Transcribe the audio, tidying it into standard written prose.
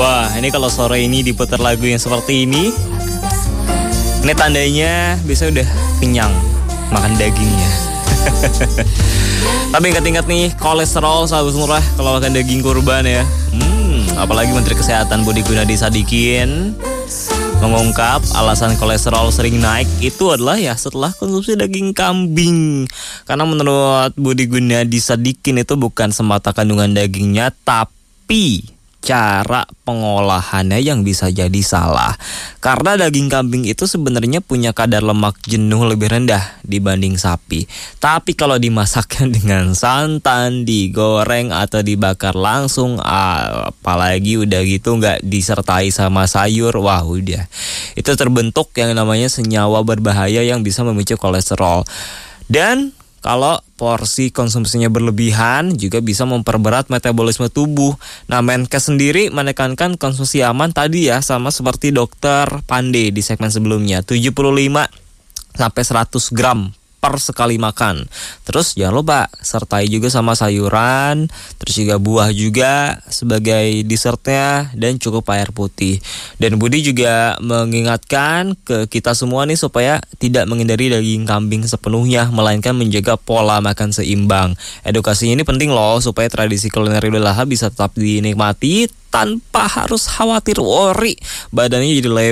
Wah, ini kalau sore ini diputar lagu yang seperti ini tandanya biasanya udah kenyang makan dagingnya. Tapi ingat-ingat nih, kolesterol sahabat murah kalau makan daging kurban ya. Apalagi Menteri Kesehatan Budi Gunadi Sadikin mengungkap alasan kolesterol sering naik itu adalah ya setelah konsumsi daging kambing. Karena menurut Budi Gunadi Sadikin itu bukan semata kandungan dagingnya, tapi cara pengolahannya yang bisa jadi salah. Karena daging kambing itu sebenarnya punya kadar lemak jenuh lebih rendah dibanding sapi. Tapi kalau dimasaknya dengan santan, digoreng atau dibakar langsung, apalagi udah gitu nggak disertai sama sayur, wah udah. Itu terbentuk yang namanya senyawa berbahaya yang bisa memicu kolesterol. Dan kalau porsi konsumsinya berlebihan juga bisa memperberat metabolisme tubuh. Nah, Menkes sendiri menekankan konsumsi aman tadi ya, sama seperti Dokter Pande di segmen sebelumnya, 75 sampai 100 gram per sekali makan. Terus jangan lupa sertai juga sama sayuran, terus juga buah juga sebagai dessertnya, dan cukup air putih. Dan Budi juga mengingatkan ke kita semua nih supaya tidak menghindari daging kambing sepenuhnya, melainkan menjaga pola makan seimbang. Edukasinya ini penting loh supaya tradisi kuliner Idul Adha bisa tetap dinikmati tanpa harus khawatir worry badannya jadi